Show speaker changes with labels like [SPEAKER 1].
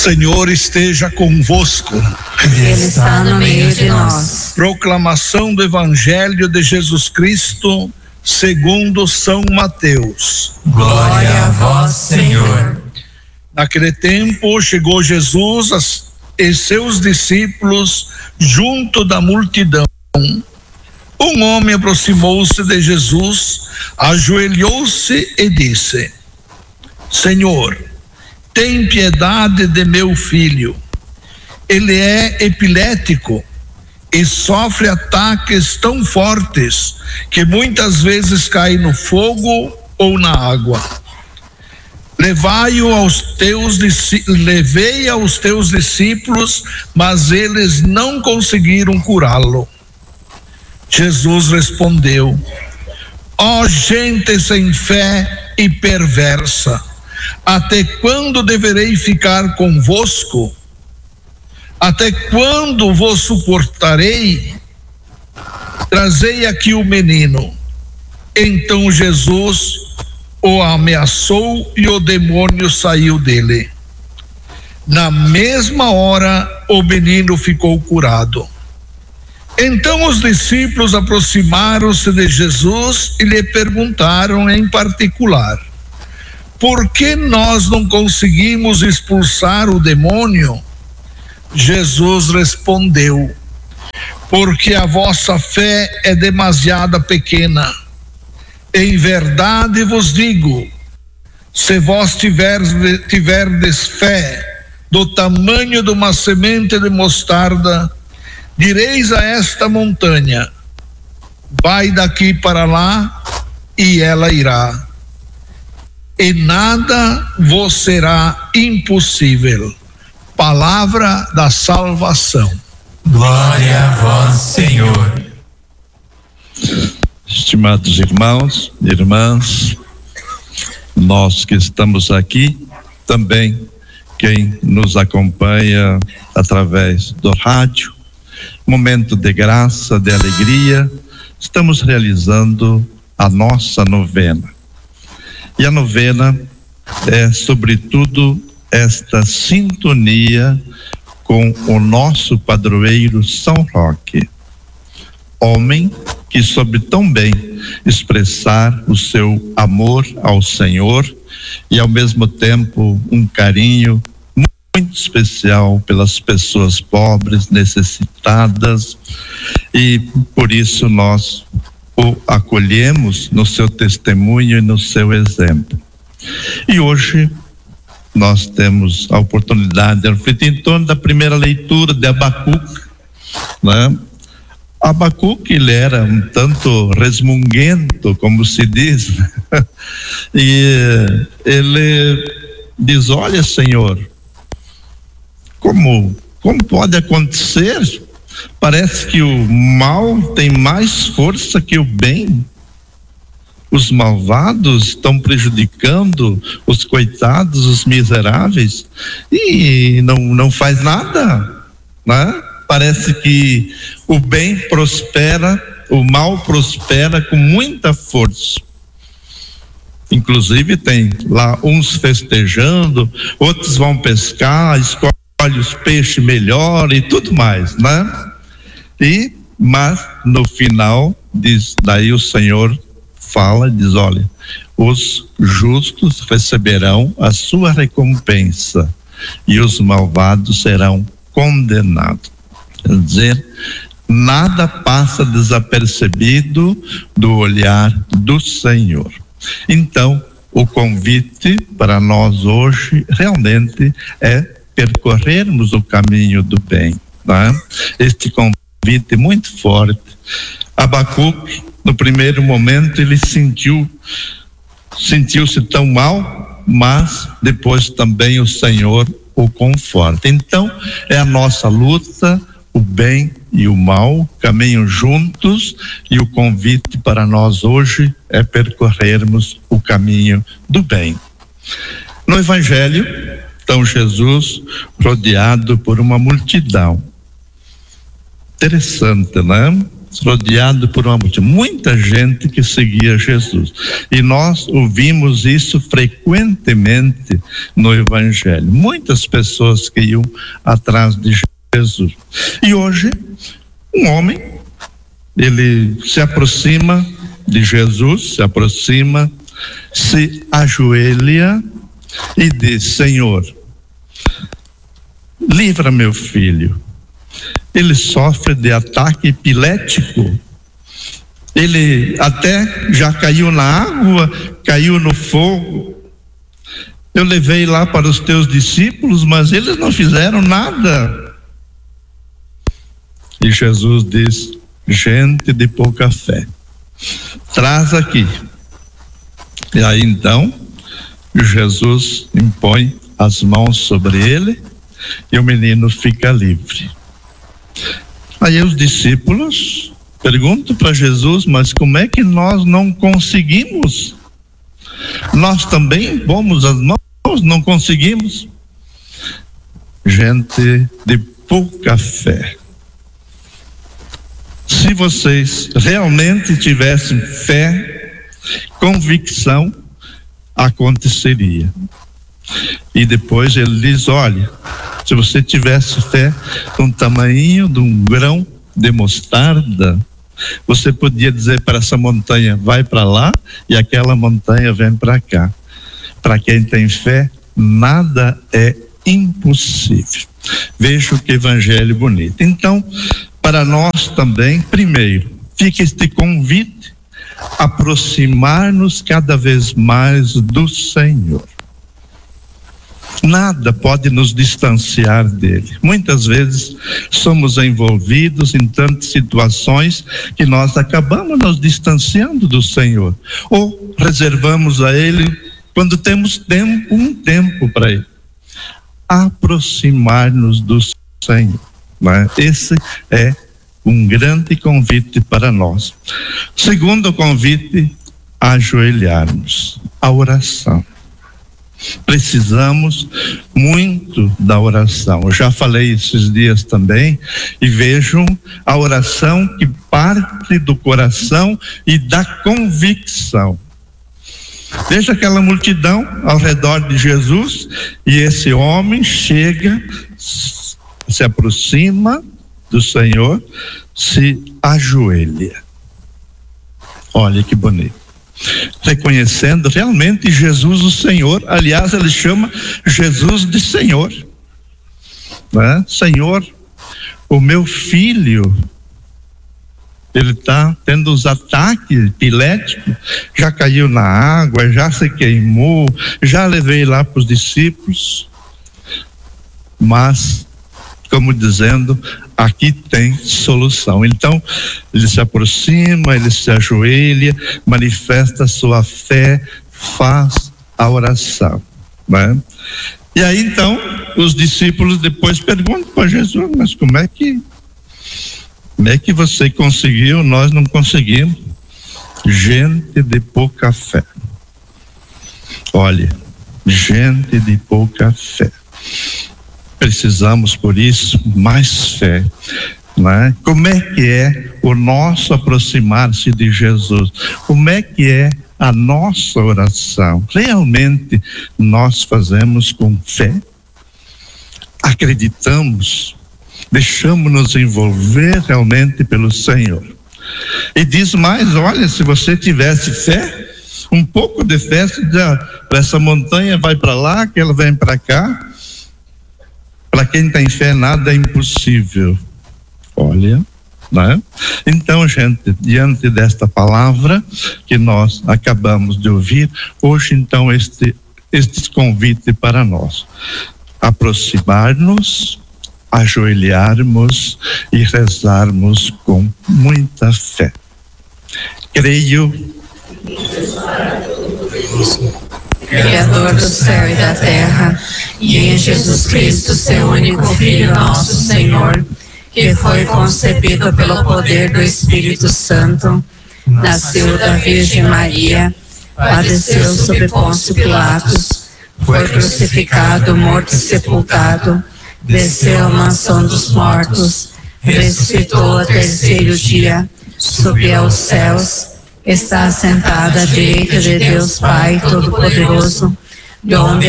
[SPEAKER 1] Senhor esteja convosco.
[SPEAKER 2] Ele está no meio de nós.
[SPEAKER 1] Proclamação do Evangelho de Jesus Cristo segundo São Mateus.
[SPEAKER 2] Glória a vós, Senhor.
[SPEAKER 1] Naquele tempo chegou Jesus e seus discípulos junto da multidão. Um homem aproximou-se de Jesus, ajoelhou-se e disse: Senhor, tem piedade de meu filho. Ele é epilético e sofre ataques tão fortes que muitas vezes cai no fogo ou na água. Levei aos teus discípulos, mas eles não conseguiram curá-lo. Jesus respondeu: ó gente sem fé e perversa, até quando deverei ficar convosco? Até quando vos suportarei? Trazei aqui o menino. Então Jesus o ameaçou e o demônio saiu dele. Na mesma hora, o menino ficou curado. Então os discípulos aproximaram-se de Jesus e lhe perguntaram em particular: por que nós não conseguimos expulsar o demônio? Jesus respondeu: porque a vossa fé é demasiado pequena. Em verdade vos digo, se vós tiverdes fé do tamanho de uma semente de mostarda, direis a esta montanha: vai daqui para lá, e ela irá. E nada vos será impossível. Palavra da salvação.
[SPEAKER 2] Glória a vós, Senhor.
[SPEAKER 3] Estimados irmãos e irmãs, nós que estamos aqui, também quem nos acompanha através do rádio, momento de graça, de alegria, estamos realizando a nossa novena. E a novena é, sobretudo, esta sintonia com o nosso padroeiro São Roque, homem que soube tão bem expressar o seu amor ao Senhor e ao mesmo tempo um carinho muito especial pelas pessoas pobres, necessitadas, e por isso nós o acolhemos no seu testemunho e no seu exemplo. E hoje nós temos a oportunidade de refletir em torno da primeira leitura de Abacuque, né? Abacuque, ele era um tanto resmunguento, como se diz, e ele diz: olha, Senhor, como pode acontecer? Parece que o mal tem mais força que o bem. Os malvados estão prejudicando os coitados, os miseráveis, e não faz nada, né? Parece que o bem prospera, o mal prospera com muita força. Inclusive tem lá uns festejando, outros vão pescar, escolhe os peixes melhor e tudo mais, né? Mas no final diz, daí o Senhor fala, diz: olha, os justos receberão a sua recompensa e os malvados serão condenados. Quer dizer, nada passa desapercebido do olhar do Senhor. Então, o convite para nós hoje realmente é percorrermos o caminho do bem, né? Este convite muito forte. Abacuque, no primeiro momento, ele sentiu-se tão mal, mas depois também o Senhor o conforta. Então, é a nossa luta. O bem e o mal caminham juntos, e o convite para nós hoje é percorrermos o caminho do bem. No Evangelho, então, Jesus rodeado por uma multidão. Interessante, né? rodeado por uma multidão, muita gente que seguia Jesus. E nós ouvimos isso frequentemente no Evangelho. Muitas pessoas que iam atrás de Jesus. E hoje, um homem, ele se aproxima de Jesus, se ajoelha e diz: Senhor, livra meu filho. Ele sofre de ataque epilético. Ele até já caiu na água, caiu no fogo. Eu levei lá para os teus discípulos, mas eles não fizeram nada. E Jesus diz: gente de pouca fé, traz aqui. E aí então Jesus impõe as mãos sobre ele e o menino fica livre. Aí os discípulos perguntam para Jesus: mas como é que nós não conseguimos? Nós também pomos as mãos, não conseguimos. Gente de pouca fé. Se vocês realmente tivessem fé, convicção, aconteceria. E depois ele diz: olha, se você tivesse fé do tamanho de um grão de mostarda, você podia dizer para essa montanha: vai para lá, e aquela montanha vem para cá. Para quem tem fé, nada é impossível. Veja que evangelho bonito. Então, para nós também, primeiro, fica este convite: aproximar-nos cada vez mais do Senhor. Nada pode nos distanciar dele. Muitas vezes somos envolvidos em tantas situações que nós acabamos nos distanciando do Senhor, ou reservamos a ele quando temos tempo, um tempo para ele. Aproximar-nos do Senhor, né? Esse é um grande convite para nós. Segundo convite, ajoelharmos, a oração. Precisamos muito da oração. Eu já falei esses dias também, e vejam a oração que parte do coração e da convicção. Veja aquela multidão ao redor de Jesus, e esse homem chega, se aproxima do Senhor, se ajoelha. Olha que bonito. Reconhecendo realmente Jesus o Senhor. Aliás, ele chama Jesus de Senhor, né? Senhor, o meu filho, ele está tendo os ataques epiléticos, já caiu na água, já se queimou, já levei lá para os discípulos, mas, como dizendo, aqui tem solução. Então, ele se aproxima, ele se ajoelha, manifesta a sua fé, faz a oração, né? E aí então, os discípulos depois perguntam para Jesus: mas como é que você conseguiu? Nós não conseguimos. Gente de pouca fé. Olha, gente de pouca fé. Precisamos, por isso, mais fé, né? Como é que é o nosso aproximar-se de Jesus? Como é que é a nossa oração? Realmente nós fazemos com fé? Acreditamos? Deixamos-nos envolver realmente pelo Senhor? E diz mais: olha, se você tivesse fé, um pouco de fé, para essa montanha vai para lá, que ela vem para cá. Para quem tem fé, nada é impossível. Olha, né? Então, gente, diante desta palavra que nós acabamos de ouvir, hoje então este convite para nós: aproximar-nos, ajoelharmos e rezarmos com muita fé. Creio,
[SPEAKER 2] Criador do céu e da terra, e em Jesus Cristo, seu único Filho, nosso Senhor, que foi concebido pelo poder do Espírito Santo, nasceu da Virgem Maria, padeceu sob Pôncio Pilatos, foi crucificado, morto e sepultado, desceu à mansão dos mortos, ressuscitou ao terceiro dia, subiu aos céus, está sentada à direita de Deus Pai Todo-Poderoso, de onde